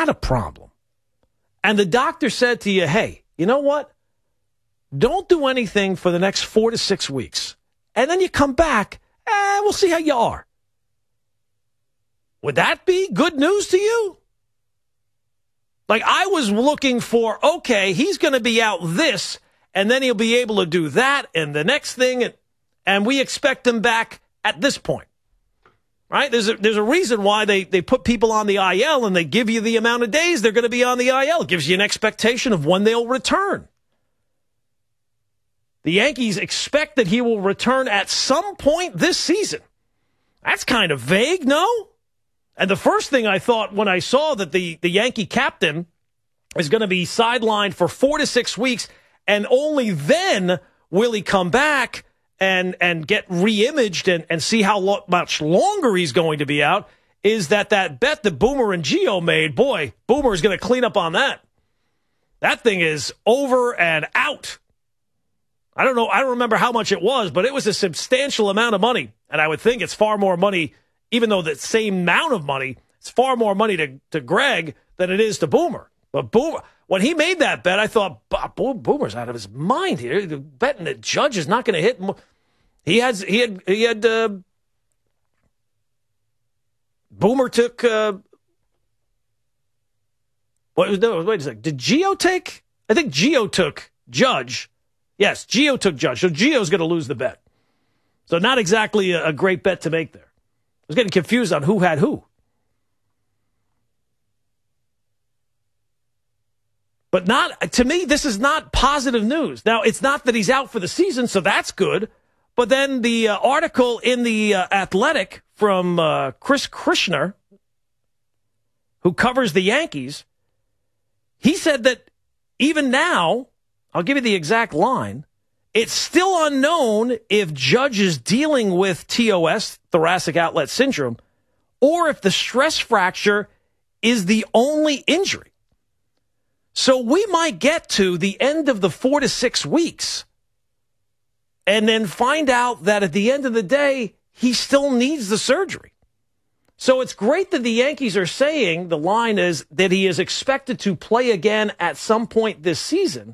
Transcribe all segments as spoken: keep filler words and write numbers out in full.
had a problem, and the doctor said to you, hey, you know what? Don't do anything for the next four to six weeks. And then you come back, and we'll see how you are. Would that be good news to you? Like, I was looking for, okay, he's going to be out this, and then he'll be able to do that, and the next thing, and, and we expect him back at this point. Right? There's a, there's a reason why they, they put people on the I L, and they give you the amount of days they're going to be on the I L. It gives you an expectation of when they'll return. The Yankees expect that he will return at some point this season. That's kind of vague, no? And the first thing I thought when I saw that the, the Yankee captain is going to be sidelined for four to six weeks, and only then will he come back and and get re-imaged and, and see how lo- much longer he's going to be out, is that that bet that Boomer and Gio made, boy, Boomer is going to clean up on that. That thing is over and out. I don't know. I don't remember how much it was, but it was a substantial amount of money. And I would think it's far more money, even though the same amount of money, it's far more money to, to Greg than it is to Boomer. But Boomer, when he made that bet, I thought, Boomer's out of his mind here. The betting that Judge is not going to hit. He has, he had, he had, uh, Boomer took, uh, what, no, wait a second. Did Gio take? I think Gio took Judge. Yes, Gio took Judge. So Gio's going to lose the bet. So not exactly a, a great bet to make there. I was getting confused on who had who. But not, to me, this is not positive news. Now, it's not that he's out for the season, so that's good. But then the uh, article in the uh, Athletic from uh, Chris Krishner, who covers the Yankees, he said that even now, I'll give you the exact line, it's still unknown if Judge is dealing with T O S, thoracic outlet syndrome, or if the stress fracture is the only injury. So we might get to the end of the four to six weeks and then find out that at the end of the day, he still needs the surgery. So it's great that the Yankees are saying, the line is that he is expected to play again at some point this season.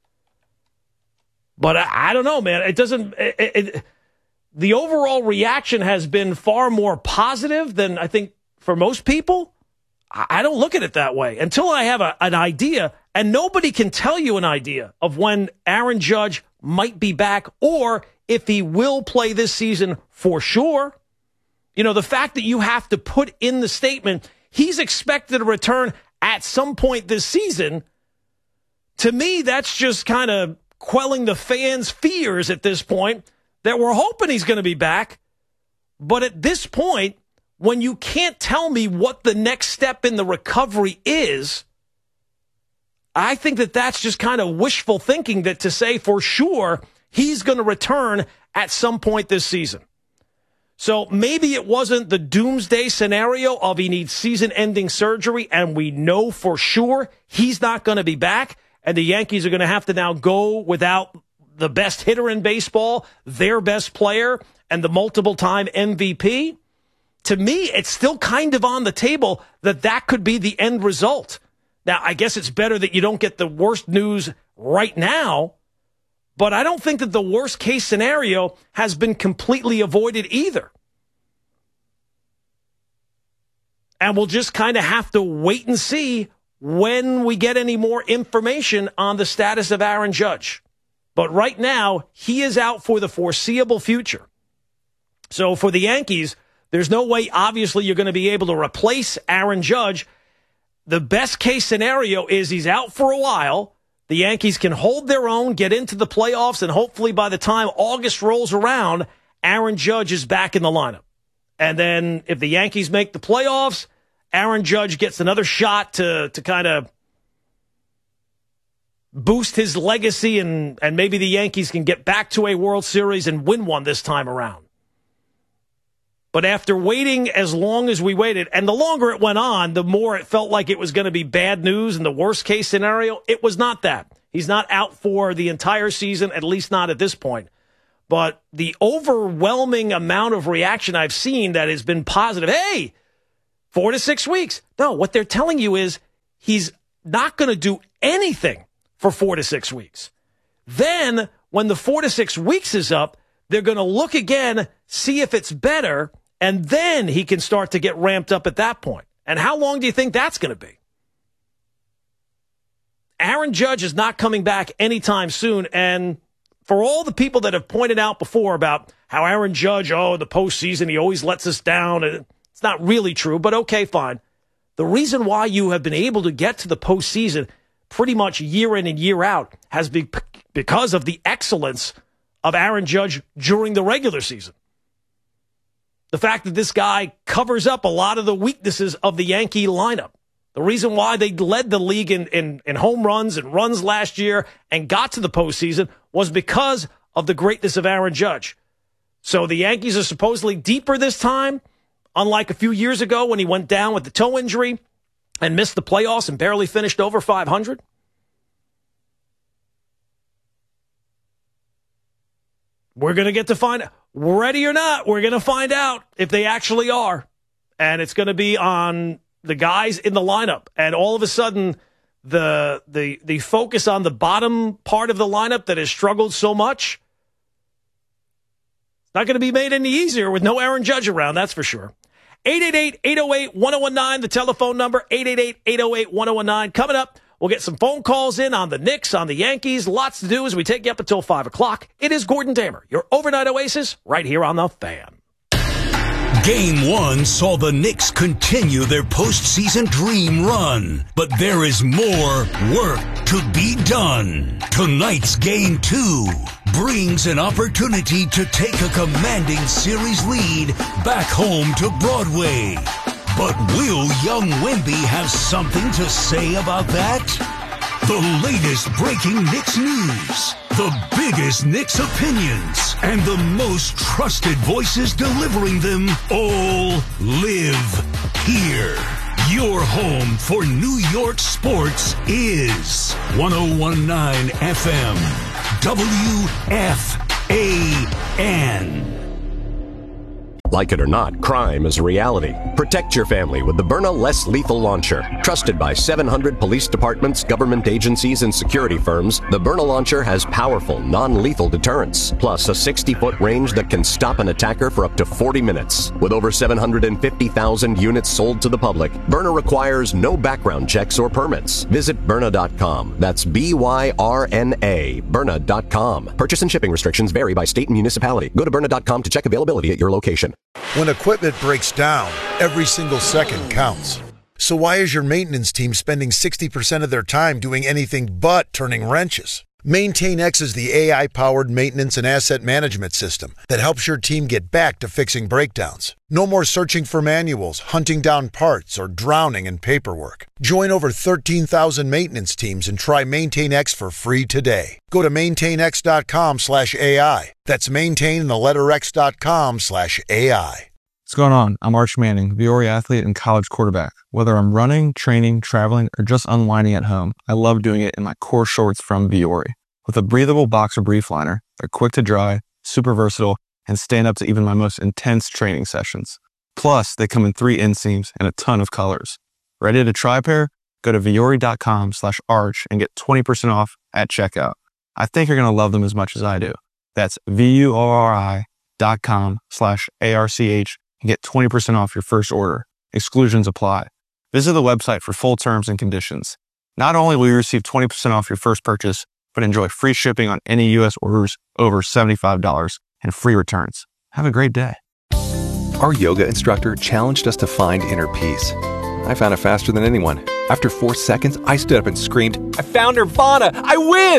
But I, I don't know, man. It doesn't. It, it, the overall reaction has been far more positive than I think for most people. I, I don't look at it that way until I have a, an idea, and nobody can tell you an idea of when Aaron Judge might be back or if he will play this season for sure. You know, the fact that you have to put in the statement, he's expected to return at some point this season, to me, that's just kind of quelling the fans' fears at this point that we're hoping he's going to be back. But at this point, when you can't tell me what the next step in the recovery is, I think that that's just kind of wishful thinking, that to say for sure he's going to return at some point this season. So maybe it wasn't the doomsday scenario of he needs season-ending surgery and we know for sure he's not going to be back. And the Yankees are going to have to now go without the best hitter in baseball, their best player, and the multiple-time M V P. To me, it's still kind of on the table that that could be the end result. Now, I guess it's better that you don't get the worst news right now, but I don't think that the worst-case scenario has been completely avoided either. And we'll just kind of have to wait and see when we get any more information on the status of Aaron Judge. But right now, he is out for the foreseeable future. So for the Yankees, there's no way, obviously, you're going to be able to replace Aaron Judge. The best case scenario is he's out for a while. The Yankees can hold their own, get into the playoffs, and hopefully by the time August rolls around, Aaron Judge is back in the lineup. And then if the Yankees make the playoffs, Aaron Judge gets another shot to to kind of boost his legacy, and, and maybe the Yankees can get back to a World Series and win one this time around. But after waiting as long as we waited, and the longer it went on, the more it felt like it was going to be bad news and the worst-case scenario. It was not that. He's not out for the entire season, at least not at this point. But the overwhelming amount of reaction I've seen that has been positive, hey, four to six weeks. No, what they're telling you is he's not going to do anything for four to six weeks. Then, when the four to six weeks is up, they're going to look again, see if it's better, and then he can start to get ramped up at that point. And how long do you think that's going to be? Aaron Judge is not coming back anytime soon, and for all the people that have pointed out before about how Aaron Judge, oh, in the postseason, he always lets us down, it's not really true, but okay, fine. The reason why you have been able to get to the postseason pretty much year in and year out has been because of the excellence of Aaron Judge during the regular season. The fact that this guy covers up a lot of the weaknesses of the Yankee lineup. The reason why they led the league in, in, in home runs and runs last year and got to the postseason was because of the greatness of Aaron Judge. So the Yankees are supposedly deeper this time, unlike a few years ago when he went down with the toe injury and missed the playoffs and barely finished over five hundred. We're going to get to find out. Ready or not, we're going to find out if they actually are. And it's going to be on the guys in the lineup. And all of a sudden, the the the focus on the bottom part of the lineup that has struggled so much, it's not going to be made any easier with no Aaron Judge around, that's for sure. eight eight eight, eight oh eight, one oh one nine, the telephone number, eight eight eight, eight oh eight, one oh one nine. Coming up, we'll get some phone calls in on the Knicks, on the Yankees. Lots to do as we take you up until five o'clock. It is Gordon Damer, your overnight oasis, right here on The Fan. Game one saw the Knicks continue their postseason dream run, but there is more work to be done. Tonight's game two brings an opportunity to take a commanding series lead back home to Broadway. But will young Wemby have something to say about that? The latest breaking Knicks news, the biggest Knicks opinions, and the most trusted voices delivering them all live here. Your home for New York sports is one oh one point nine F M, W F A N. Like it or not, crime is a reality. Protect your family with the Byrna Less Lethal Launcher. Trusted by seven hundred police departments, government agencies, and security firms, the Byrna Launcher has powerful, non-lethal deterrence, plus a sixty-foot range that can stop an attacker for up to forty minutes. With over seven hundred fifty thousand units sold to the public, Byrna requires no background checks or permits. Visit Byrna dot com. That's B Y R N A, Byrna dot com. Purchase and shipping restrictions vary by state and municipality. Go to Byrna dot com to check availability at your location. When equipment breaks down, every single second counts. So why is your maintenance team spending sixty percent of their time doing anything but turning wrenches? MaintainX is the A I-powered maintenance and asset management system that helps your team get back to fixing breakdowns. No more searching for manuals, hunting down parts, or drowning in paperwork. Join over thirteen thousand maintenance teams and try MaintainX for free today. Go to maintainx.com slash AI. That's maintain the letter X dot com slash AI. What's going on? I'm Arch Manning, Viore athlete and college quarterback. Whether I'm running, training, traveling, or just unwinding at home, I love doing it in my core shorts from Viore. With a breathable boxer brief liner, they're quick to dry, super versatile, and stand up to even my most intense training sessions. Plus, they come in three inseams and a ton of colors. Ready to try a pair? Go to Viore.com slash arch and get twenty percent off at checkout. I think you're going to love them as much as I do. That's V-U-O-R-I dot com slash A-R-C-H and get twenty percent off your first order. Exclusions apply. Visit the website for full terms and conditions. Not only will you receive twenty percent off your first purchase, but enjoy free shipping on any U S orders over seventy-five dollars and free returns. Have a great day. Our yoga instructor challenged us to find inner peace. I found it faster than anyone. After four seconds, I stood up and screamed, "I found Nirvana! I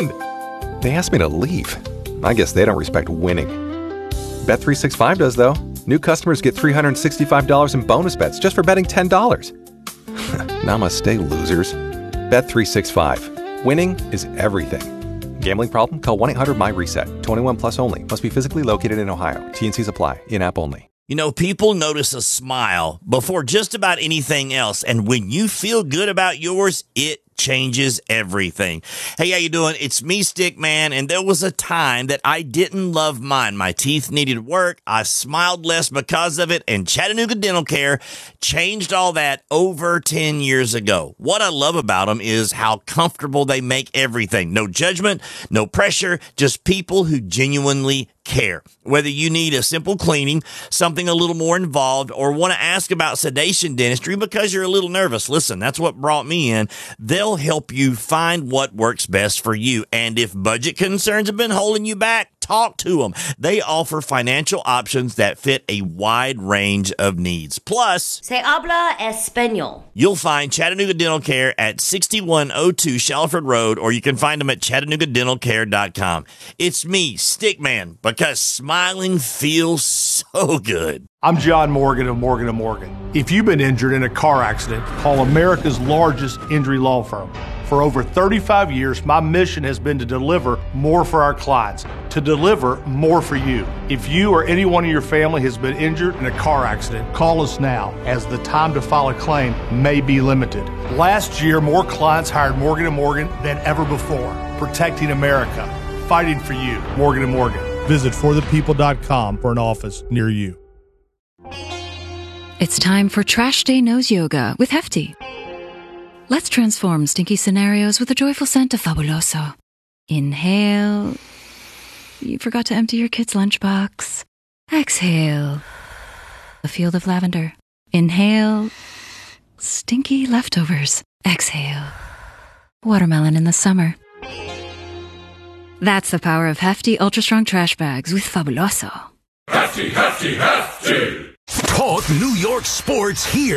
win!" They asked me to leave. I guess they don't respect winning. Bet three sixty-five does, though. New customers get three hundred sixty-five dollars in bonus bets just for betting ten dollars. Namaste, losers. Bet three sixty-five. Winning is everything. Gambling problem? Call one eight hundred my reset. twenty-one plus only. Must be physically located in Ohio. T and Cs apply. In-app only. You know, people notice a smile before just about anything else. And when you feel good about yours, it changes everything. Hey, how you doing? It's me, Stick Man, and there was a time that I didn't love mine. My teeth needed work. I smiled less because of it, and Chattanooga Dental Care changed all that over ten years ago. What I love about them is how comfortable they make everything. No judgment, no pressure, just people who genuinely care. Whether you need a simple cleaning, something a little more involved, or want to ask about sedation dentistry because you're a little nervous, listen, that's what brought me in. They'll help you find what works best for you. And if budget concerns have been holding you back, talk to them. They offer financial options that fit a wide range of needs. Plus, Se habla español. You'll find Chattanooga Dental Care at sixty-one oh two Shalford Road, or you can find them at chattanooga dental care dot com. It's me, Stickman, because smiling feels so good. I'm John Morgan of Morgan and Morgan. If you've been injured in a car accident, call America's largest injury law firm. For over thirty-five years, my mission has been to deliver more for our clients, to deliver more for you. If you or anyone in your family has been injured in a car accident, call us now, as the time to file a claim may be limited. Last year, more clients hired Morgan and Morgan than ever before, protecting America, fighting for you. Morgan and Morgan. Visit for the people dot com for an office near you. It's time for Trash Day Nose Yoga with Hefty. Let's transform stinky scenarios with a joyful scent of Fabuloso. Inhale. You forgot to empty your kid's lunchbox. Exhale. A field of lavender. Inhale. Stinky leftovers. Exhale. Watermelon in the summer. That's the power of Hefty Ultra Strong Trash Bags with Fabuloso. Hefty, hefty, hefty! Talk New York sports here